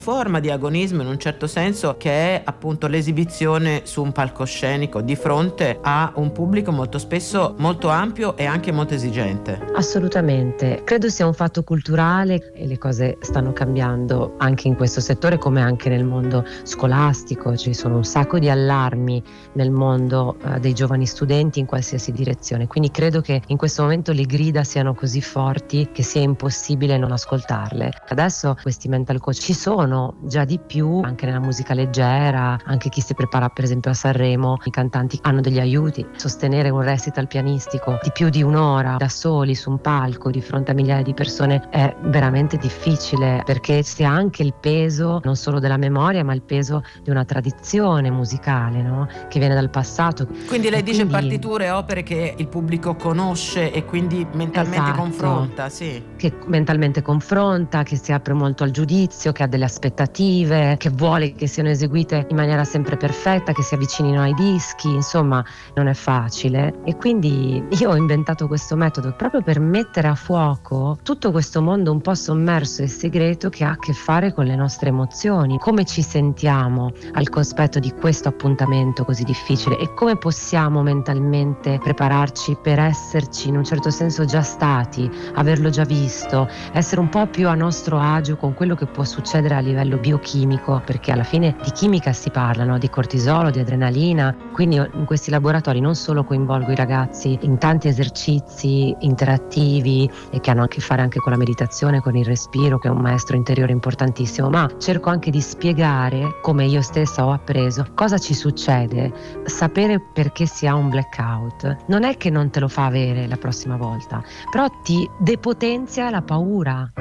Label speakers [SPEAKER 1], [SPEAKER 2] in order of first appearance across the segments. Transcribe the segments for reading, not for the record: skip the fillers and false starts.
[SPEAKER 1] forma di agonismo in un certo senso, che è appunto l'esibizione su un palcoscenico di fronte a un pubblico molto spesso molto ampio e anche molto esigente.
[SPEAKER 2] Assolutamente, credo sia un fatto culturale e le cose stanno cambiando anche in questo settore come anche nel mondo scolastico. Ci sono un sacco di allarmi nel mondo dei giovani studenti in qualsiasi direzione, quindi credo che in questo momento le grida siano così forti che sia impossibile non ascoltarle. Adesso questi mental coach ci sono già di più anche nella musica leggera, anche chi si prepara per esempio a Sanremo, i cantanti hanno degli aiuti. Sostenere un recital pianistico di più di un'ora da soli su un palco di fronte a migliaia di persone è veramente difficile, perché si ha anche il peso non solo della memoria ma il peso di una tradizione musicale, no? Che viene dal passato.
[SPEAKER 1] Quindi lei dice partiture, opere che il pubblico conosce e quindi mentalmente confronta, sì.
[SPEAKER 2] Che mentalmente confronta, che si apre molto al giudizio, che ha delle aspettative, che vuole che siano eseguite in maniera sempre perfetta, che si avvicinino ai dischi, insomma non è facile. E quindi io ho inventato questo metodo proprio per mettere a fuoco tutto questo mondo un po' sommerso e segreto che ha a che fare con le nostre emozioni, come ci sentiamo al cospetto di questo appuntamento così difficile e come possiamo mentalmente prepararci per esserci in un certo senso già stati, averlo già visto, essere un po' più a nostro agio con quello che può succedere a livello biochimico, perché alla fine di chimica si parla, no? Di cortisolo, di adrenalina. Quindi in questi laboratori non solo coinvolgo i ragazzi in tanti esercizi interattivi e che hanno a che fare anche con la meditazione, con il respiro, che è un maestro interiore importantissimo, ma cerco anche di spiegare, come io stessa ho appreso, cosa ci succede. Sapere perché si ha un blackout non è che non te lo fa avere la prossima volta, però ti depotenzia la paura.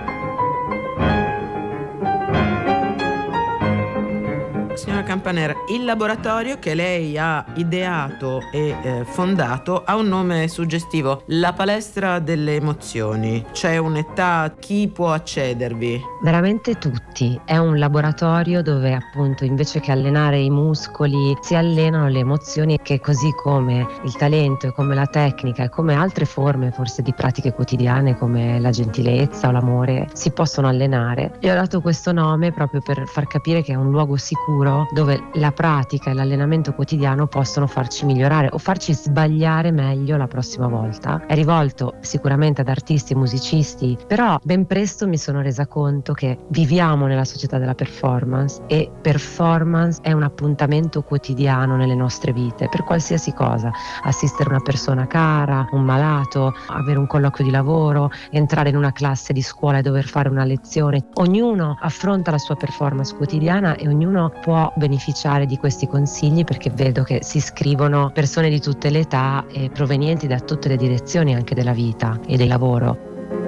[SPEAKER 1] Signora Campaner, il laboratorio che lei ha ideato e fondato ha un nome suggestivo: la palestra delle emozioni. C'è un'età? Chi può accedervi?
[SPEAKER 2] Veramente tutti. È un laboratorio dove appunto invece che allenare i muscoli si allenano le emozioni, che così come il talento e come la tecnica e come altre forme forse di pratiche quotidiane come la gentilezza o l'amore si possono allenare. E ho dato questo nome proprio per far capire che è un luogo sicuro dove la pratica e l'allenamento quotidiano possono farci migliorare o farci sbagliare meglio la prossima volta. È rivolto sicuramente ad artisti e musicisti, però ben presto mi sono resa conto che viviamo nella società della performance e performance è un appuntamento quotidiano nelle nostre vite per qualsiasi cosa: assistere una persona cara, un malato, avere un colloquio di lavoro, entrare in una classe di scuola e dover fare una lezione. Ognuno affronta la sua performance quotidiana e ognuno può beneficiare di questi consigli, perché vedo che si iscrivono persone di tutte le età e provenienti da tutte le direzioni anche della vita e del lavoro.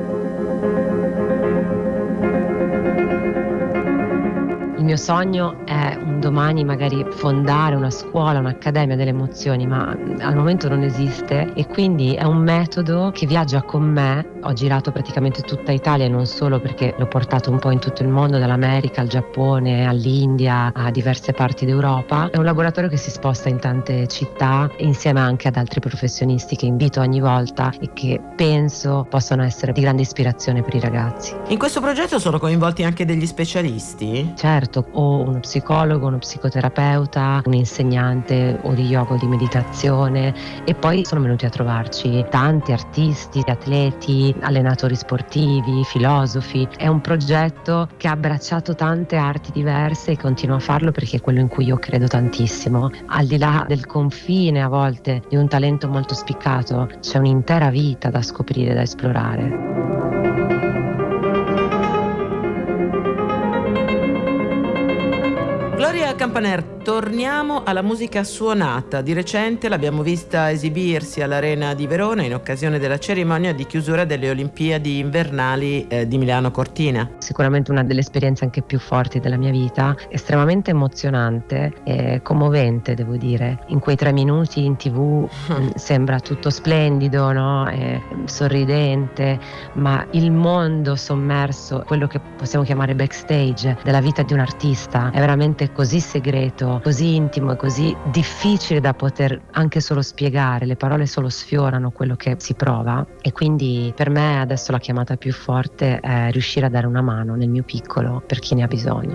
[SPEAKER 2] Il mio sogno è un domani magari fondare una scuola, un'accademia delle emozioni, ma al momento non esiste, e quindi è un metodo che viaggia con me. Ho girato praticamente tutta Italia e non solo, perché l'ho portato un po' in tutto il mondo, dall'America al Giappone, all'India, a diverse parti d'Europa. È un laboratorio che si sposta in tante città insieme anche ad altri professionisti che invito ogni volta e che penso possano essere di grande ispirazione per i ragazzi.
[SPEAKER 1] In questo progetto sono coinvolti anche degli specialisti?
[SPEAKER 2] Certo, o uno psicologo, uno psicoterapeuta, un insegnante o di yoga o di meditazione, e poi sono venuti a trovarci tanti artisti, atleti, allenatori sportivi, filosofi. È un progetto che ha abbracciato tante arti diverse e continua a farlo perché è quello in cui io credo tantissimo. Al di là del confine a volte di un talento molto spiccato, c'è un'intera vita da scoprire, da esplorare.
[SPEAKER 1] Gloria Campaner, torniamo alla musica suonata. Di recente l'abbiamo vista esibirsi all'Arena di Verona in occasione della cerimonia di chiusura delle Olimpiadi invernali di Milano Cortina.
[SPEAKER 2] Sicuramente una delle esperienze anche più forti della mia vita, estremamente emozionante e commovente, devo dire. In quei 3 minuti in TV sembra tutto splendido, no? Sorridente, ma il mondo sommerso, quello che possiamo chiamare backstage della vita di un artista, è veramente così segreto mondo così intimo e così difficile da poter anche solo spiegare, le parole solo sfiorano quello che si prova, e quindi per me adesso la chiamata più forte è riuscire a dare una mano nel mio piccolo per chi ne ha bisogno.